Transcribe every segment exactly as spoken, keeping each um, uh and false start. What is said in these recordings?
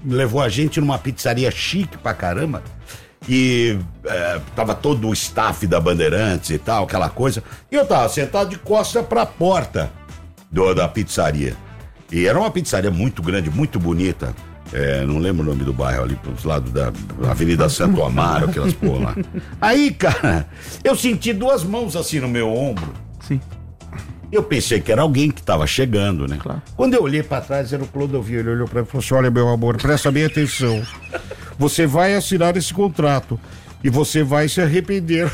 levou a gente numa pizzaria chique pra caramba. E é, tava todo o staff da Bandeirantes e tal, aquela coisa. E eu tava sentado de costas pra porta do, da pizzaria. E era uma pizzaria muito grande, muito bonita. É, não lembro o nome do bairro ali, pros lados da Avenida Santo Amaro, aquelas porra lá. Aí, cara, eu senti duas mãos assim no meu ombro. Sim. Eu pensei que era alguém que tava chegando, né? Claro. Quando eu olhei pra trás, era o Clodovil. Ele olhou pra mim e falou assim: olha, meu amor, presta bem atenção. Você vai assinar esse contrato e você vai se arrepender.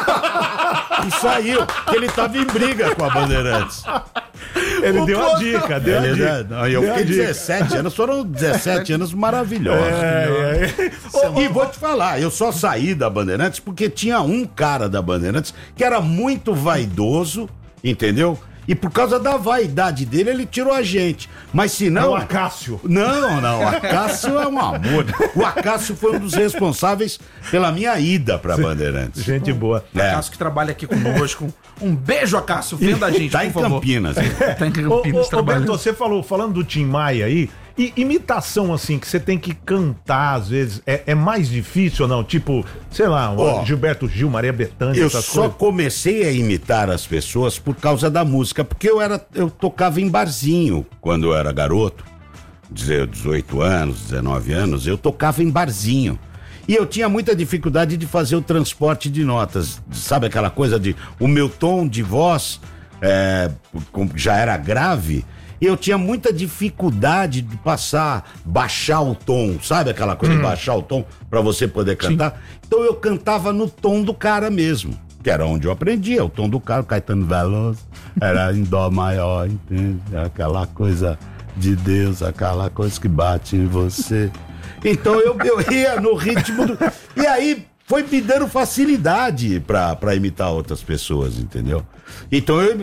E saiu, ele tava em briga com a Bandeirantes. Ele o deu a dica, deu ele, a dica. Não, eu deu fiquei dezessete anos, foram dezessete anos maravilhosos. É, é. Oh, e vou te falar, eu só saí da Bandeirantes porque tinha um cara da Bandeirantes que era muito vaidoso, entendeu? E por causa da vaidade dele, ele tirou a gente. Mas se não... É o Acácio. Não, não, o Acácio é um amor. O Acácio foi um dos responsáveis pela minha ida pra Bandeirantes. Gente boa. É. Acácio que trabalha aqui conosco. Um beijo, Acácio, venda a gente, tá por em favor. Campinas. Tá em Ô, Campinas ô, trabalhando. Beto, você falou, falando do Tim Maia aí, e imitação assim, que você tem que cantar às vezes, é, é mais difícil ou não? Tipo, sei lá, Ó, Gilberto Gil, Maria Bethânia, Eu essas só coisas. comecei a imitar as pessoas por causa da música, porque eu era, eu tocava em barzinho quando eu era garoto, dezoito anos, dezenove anos, eu tocava em barzinho. E eu tinha muita dificuldade de fazer o transporte de notas, sabe aquela coisa de o meu tom de voz é, já era grave. Eu tinha muita dificuldade de passar, baixar o tom, sabe aquela coisa hum. de baixar o tom pra você poder cantar? Sim. Então eu cantava no tom do cara mesmo, que era onde eu aprendia, o tom do cara, o Caetano Veloso, era em dó maior, entende? Aquela coisa de Deus, aquela coisa que bate em você. Então eu, eu ia no ritmo do... E aí foi me dando facilidade pra, pra imitar outras pessoas, entendeu? Então eu...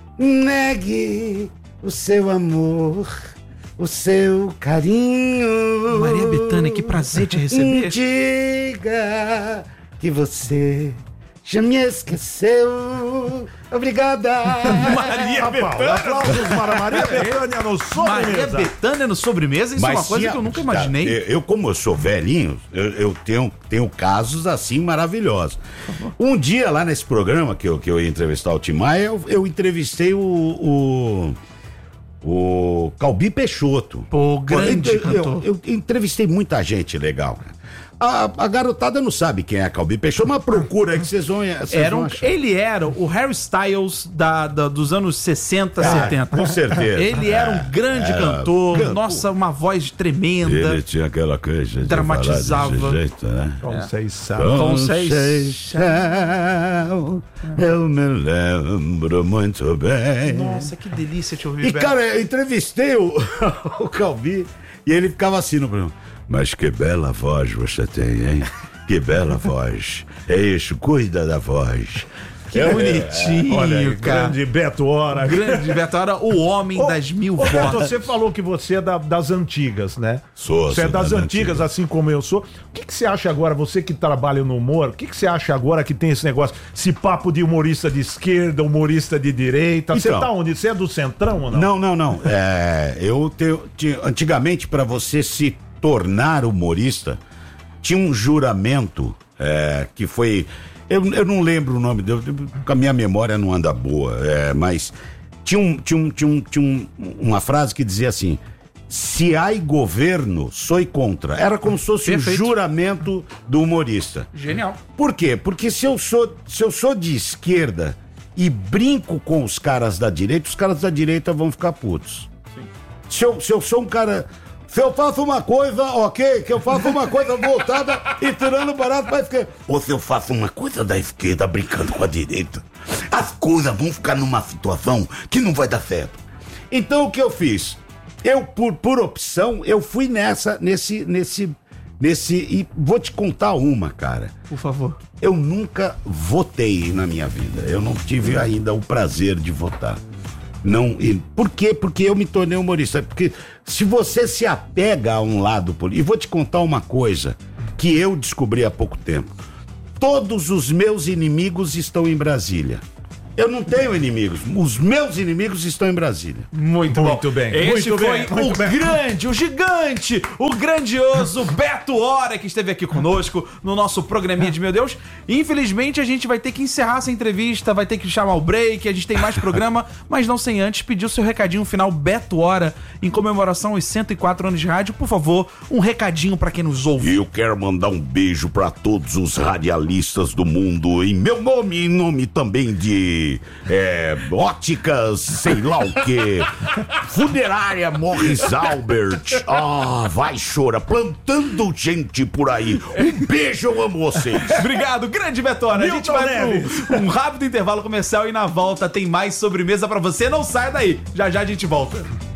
Negue o seu amor, o seu carinho. Maria Bethânia, que prazer te receber. Diga que você já me esqueceu. Obrigada. Maria Bethânia. Aplausos para Maria Bethânia no Sobremesa. Maria Bethânia no Sobremesa, isso Mas é uma coisa tinha, que eu nunca imaginei. Tá, eu, eu, como eu sou velhinho, eu, eu tenho, tenho casos assim maravilhosos. Um dia lá nesse programa que eu, que eu ia entrevistar o Tim Maia, eu, eu entrevistei o... o O Calbi Peixoto. Pô, grande eu, cantor. Eu, eu entrevistei muita gente legal, cara. A, a garotada não sabe quem é Calbi Peixoto, mas procura aí que vocês vão, vocês era vão um, achar. ele era o Harry Styles da, da, dos anos sessenta, Ah, setenta. com certeza. Ele era um grande É, cantor, cantor. Nossa, uma voz tremenda. Ele tinha aquela coisa de Dramatizava. falar desse jeito, né? Conceição. Conceição. Eu me lembro muito bem. Nossa, que delícia te ouvir, E, Beto. cara, eu entrevistei o, o Calbi e ele ficava assim no programa. Mas que bela voz você tem, hein? Que bela voz. É isso, cuida da voz. Que bonitinho, Olha aí, cara. grande Beto Hora. Grande Beto Hora, o homem Ô, das mil ô, Beto, vozes. você falou que você é da- das antigas, né? Sou, Você é sou das das antigas, antigas. assim como eu sou. O que, que você acha agora, você que trabalha no humor, o que, que você acha agora que tem esse negócio, esse papo de humorista de esquerda, humorista de direita? Você Então. tá onde? Você é do Centrão ou não? Não, não, não. É, eu tenho, tinha, antigamente, para você se tornar humorista, tinha um juramento é, que foi... Eu, eu não lembro o nome dele, porque a minha memória não anda boa, é, mas tinha, um, tinha, um, tinha, um, tinha um, uma frase que dizia assim: se há governo, sou contra. Era como se fosse Perfeito. um juramento do humorista. Genial. Por quê? Porque se eu sou, se eu sou de esquerda e brinco com os caras da direita, os caras da direita vão ficar putos. Se eu, se eu sou um cara... Se eu faço uma coisa, ok, que eu faço uma coisa voltada e tirando barato pra esquerda. Ou se eu faço uma coisa da esquerda brincando com a direita, as coisas vão ficar numa situação que não vai dar certo. Então o que eu fiz? Eu, por, por opção, eu fui nessa, nesse, nesse, nesse... E vou te contar uma, cara. Por favor. Eu nunca votei na minha vida. Eu não tive ainda o prazer de votar. Não, e por quê? Porque eu me tornei humorista. Porque se você se apega a um lado político... E vou te contar uma coisa que eu descobri há pouco tempo. Todos os meus inimigos estão em Brasília. Eu não tenho inimigos. Os meus inimigos estão em Brasília. Muito, Muito bom. bem, Este muito foi bem, o muito bem. grande, o gigante, o grandioso Beto Hora, que esteve aqui conosco no nosso programinha de Meu Deus. Infelizmente, a gente vai ter que encerrar essa entrevista, vai ter que chamar o break, a gente tem mais programa, mas não sem antes pedir o seu recadinho final, Beto Hora, em comemoração aos cento e quatro anos de rádio. Por favor, um recadinho pra quem nos ouve. Eu quero mandar um beijo pra todos os radialistas do mundo, em meu nome e em nome também de é, óticas, sei lá o que, funerária Morris Albert. Ah, vai chorar, plantando gente por aí. Um beijo, eu amo vocês. Obrigado, grande Beto Hora. A gente vai pro um rápido intervalo comercial e na volta tem mais sobremesa pra você. Não sai daí, já já a gente volta.